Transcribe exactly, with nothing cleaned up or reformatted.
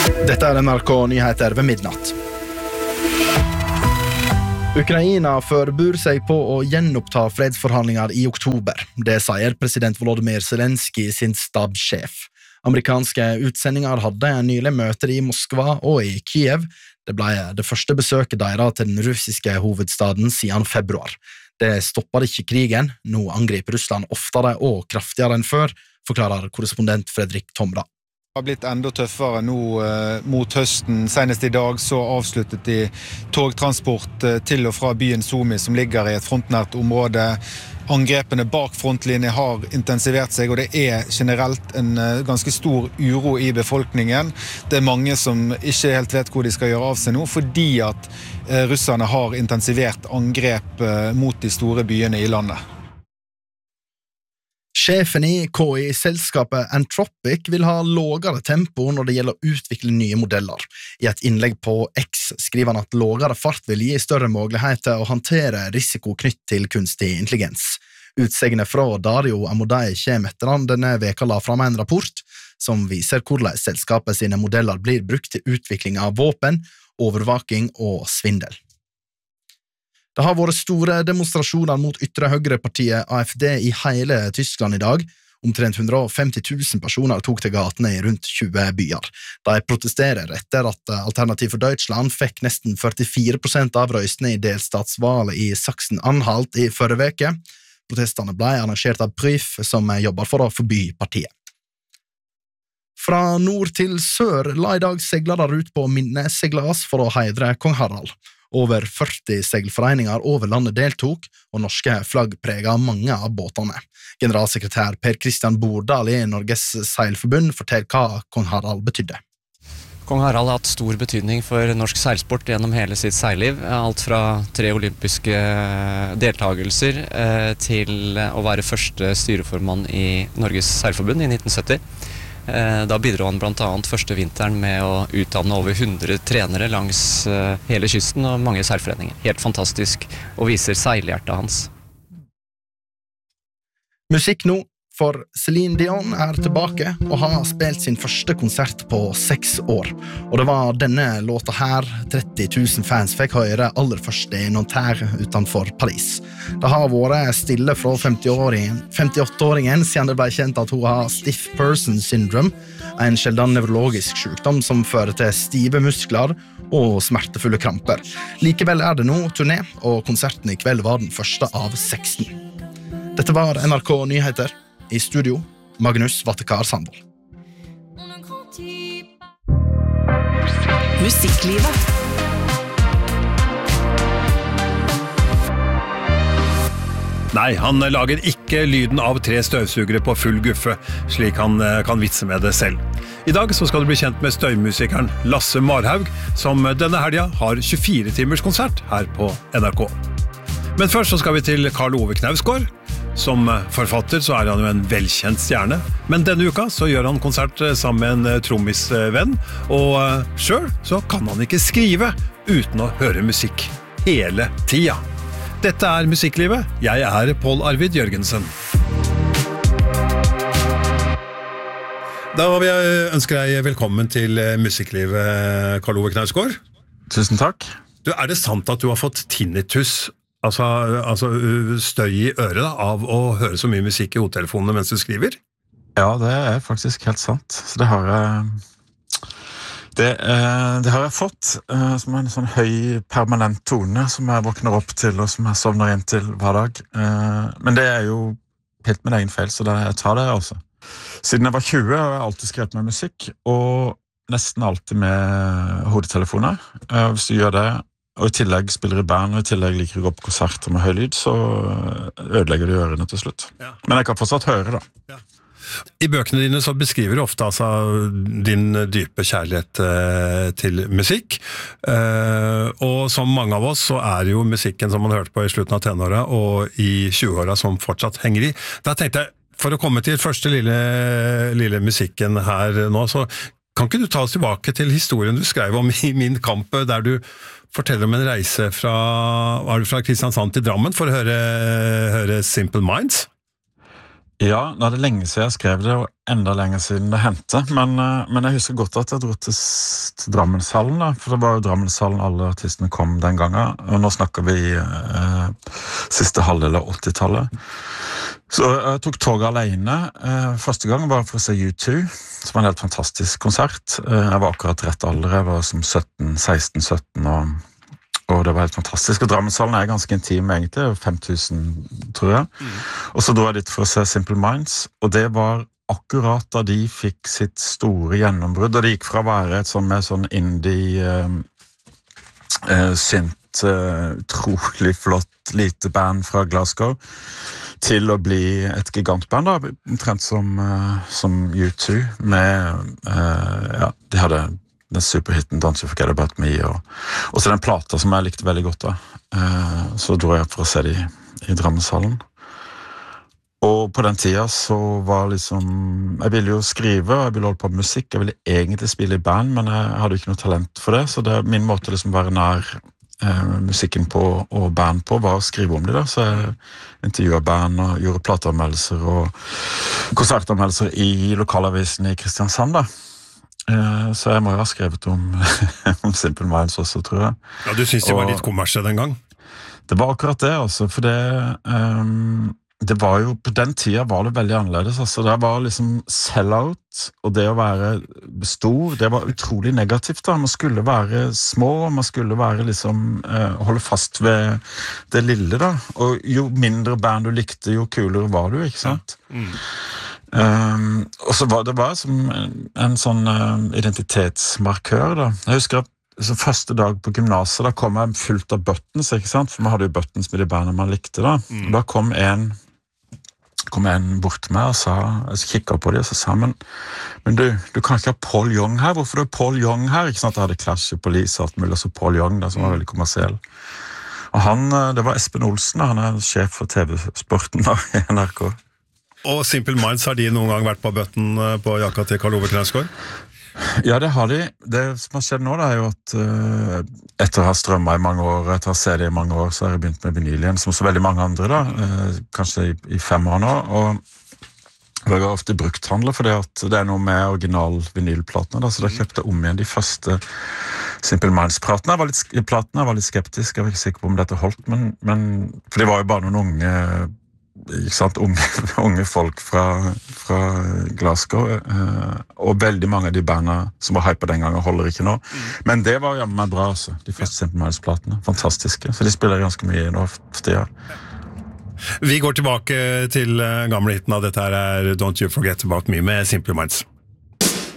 Dette er N R K Nyheter ved midnatt. Ukraina forbereder seg på å gjenoppta fredsforhandlinger i oktober. Det sier president Volodymyr Zelensky sin stabssjef. Amerikanske utsendinger hadde nylig møter i Moskva og i Kiev. Det ble det første besøket deres til den russiske hovedstaden siden februar. Det stoppet ikke krigen. Nå angriper Russland oftere og kraftigere enn før, forklarer korrespondent Fredrik Tomra. Det har blitt enda tøffere nå eh, mot høsten. Senest i dag så avsluttet de togtransport eh, til og fra byen Sumy, som ligger i et frontnært område. Angrepene bak frontlinjen har intensivert seg, og det er generelt en eh, ganske stor uro i befolkningen. Det er mange som ikke helt vet hvor de skal gjøre av seg nå, fordi at eh, russerne har intensivert angrep eh, mot de store byene i landet. Sjefen i K I-selskapet Anthropic vil ha lågere tempo når det gjelder å utvikle nye modeller. I et innlegg på X skriver han at lågere fart vil gi større muligheter å håndtere risiko knytt til kunstig intelligens. Utsegnet fra Dario Amodei kommer etter han denne veka la fram en rapport som viser hvordan selskapet sine modeller blir brukt til utvikling av våpen, overvaking og svindel. Det har vært store demonstrasjoner mot ytre høyrepartiet A F D i hele Tyskland i dag. Omtrent hundre og femti tusen personer tok til gatene i rundt tjue byer. De protesterer etter at Alternativ for Deutschland fikk nesten førtifire prosent av røystene i delstatsvalget i Sachsen-Anhalt i forrige veke. Protestene ble arrangert av Prüf, som jobber for å forby partiet. Fra nord til sør la i dag seglere ut på minneseglas for å heidre kong Harald. Over førti seilforeninger over landet deltok, og norske flagg preget mange av båtene. Generalsekretær Per Christian Bordal i Norges Seilforbund forteller hva kong Harald betydde. Kong Harald har hatt stor betydning for norsk seilsport gjennom hele sitt seilliv. Alt fra tre olympiske deltagelser til å være første styreformann i Norges Seilforbund i nitten sytti. Da bidro han blant annet første vinteren med å utdanne over hundre trenere langs hele kysten og mange seilforeninger. Helt fantastisk, og viser seilhjertet hans. Musikk nå, for Celine Dion er tilbake og har spilt sin første konsert på seks år. Og det var denne låta her tretti tusen fans fikk høre aller først i Nanterre utenfor Paris. Det har vært stille fra femtiåtte-åringen siden det ble kjent at hun har stiff person syndrome, en sjelden nevrologisk sykdom som fører til stive muskler og smertefulle kramper. Likevel er det nå turné, og konserten i kveld var den første av seksten. Dette var N R K Nyheter. I studio, Magnus Vattekar Sandvold. Musikklivet. Nei, han lager ikke lyden av tre støvsugere på full guffe, slik han kan vitse med det selv. I dag så skal du bli kjent med støymusikeren Lasse Marhaug, som denne helga har tjuefire timers konsert her på N R K. Men først så skal vi til Karl Ove Knausgård. Som forfatter så er han jo en velkjent stjerne, men denne uka så gjør han konsert sammen med en trommisvenn, og selv så kan han ikke skrive uten å høre musikk hele tida. Dette er Musikklivet. Jeg er Pål Arvid Jørgensen. Da vil jeg ønske deg velkommen til Musikklivet, Karl Ove Knausgård. Tusen takk. Du, er det sant at du har fått tinnitus, altså, altså støy i øret da, av å høre så mye musikk i hodetelefonene mens du skriver? Ja, det er faktisk helt sant. Så det har jeg, det, det har jeg fått som en sånn høy permanent tone som jeg våkner opp til og som jeg sovner inn til hver dag. Men det er jo helt min egen feil, så det, jeg tar det også. Siden jeg var tjue har jeg alltid skrevet med musikk, og nesten alltid med hodetelefoner. Hvis du gjør det, og i tillegg spiller i band, og i tillegg liker å gå på konserter med høy lyd, så ødelegger du ørene til slutt. Ja. Men jeg kan fortsatt høre da. Ja. I bøkene dine så beskriver du ofte altså, din dype kjærlighet eh, til musikk, eh, og som mange av oss så er jo musikken som man hørte på i slutten av tenåra og i tjueåra som fortsatt henger i. Da tenkte jeg, for å komme til første lille, lille musikken her nå, så kan ikke du ta oss tilbake til historien du skrev om i Min kamp, der du forteller om en reise fra, var det fra Kristiansand til Drammen for å høre, høre Simple Minds? Ja, nå er det lenge siden jeg skrev det, og enda lenger siden det hendte. Men, men jeg husker godt at jeg dro til, til Drammenshallen, da, for det var jo Drammenshallen alle artistene kom den gangen. Og nå snakker vi eh, siste halvdel av åttitallet. Så jeg tok toget alene. Eh, første gang var for å se U to, som var en helt fantastisk konsert. Eh, jeg var akkurat rett alder, jeg var som sytten, seksten sytten og... Og det var helt fantastisk, og Drammenshallen er ganske intim egentlig, fem tusen tror jeg. Mm. Og så dro jeg dit for å se Simple Minds, og det var akkurat da de fikk sitt store gjennombrudd, og det gikk fra å være et sånn med sånn indie, uh, uh, synt, uh, utrolig flott lite band fra Glasgow, til å bli et gigantband da, omtrent som, uh, som U to, med, uh, ja, de hadde den superhitten Don't You Forget About Me, og, og så den plata som jeg likte veldig godt da. Eh, så dro jeg for å se de i Drammenshallen. Og på den tida så var liksom, jeg ville jo skrive, jeg ville holde på med musikk, jeg ville egentlig spille i band, men jeg hadde jo ikke noe talent for det, så det min måte liksom være nær eh, musikken på, og band på, var å skrive om det da, så jeg intervjuet band og gjorde plateanmeldelser og konsertanmeldelser i lokalavisen i Kristiansand da. Så jeg må jo ha skrevet om, om Simple Minds også, tror jeg. Ja, du synes det var litt kommersielt den gang? Det var akkurat det, altså, for det, um, det var jo, på den tida var det veldig annerledes, altså, det var liksom sell-out, og det å være stor, det var utrolig negativt da, man skulle være små, man skulle være liksom, uh, holde fast ved det lille da, og jo mindre band du likte, jo kulere var du, ikke sant? Ja. Mm. Um, og så var det bare som en, en sånn uh, identitetsmarkør da. Jeg husker at så første dag på gymnaset, da kom jeg fullt av buttons, ikke sant? For man hadde jo buttons med de bandene man likte da. Mm. Og da kom en, kom en bort til meg og sa, jeg kikket på dem og så sa, men, men du, du kan ikke ha Paul Young her, hvorfor er Paul Young her? Ikke sant? Jeg hadde Clash og Police og alt mulig, og så Paul Young da, som var veldig kommersiell. Og han, det var Espen Olsen, han er sjef for T V-sporten da, i N R K. Og Simple Minds, har de noen gang vært på bøtten på jakka til Karl Ove Knausgård? Ja, det har de. Det som har skjedd nå da, er jo at uh, etter å ha strømmet i mange år, etter å ha C D i mange år, så har jeg begynt med vinyl igjen, som så veldig mange andre da, uh, kanskje i, i fem år nå, og jeg har ofte brukthandler, for det er noe med original vinylplatene da, så da kjøpte jeg om igjen de første Simple Minds-platene. Jeg var litt, platene, jeg var litt skeptisk, jeg var ikke sikker på om dette holdt, men, men for det var jo bare noen unge ikke sant, unge, unge folk fra, fra Glasgow, eh, og veldig mange av de bandene som var hype den gangen holder ikke nå. Mm. Men det var jo meg bra, altså. De første Simple Minds-platene. Fantastiske. Så de spiller ganske mye nå for tida. Vi går tilbake til gamle hitten av dette her er Don't You Forget About Me med Simple Minds.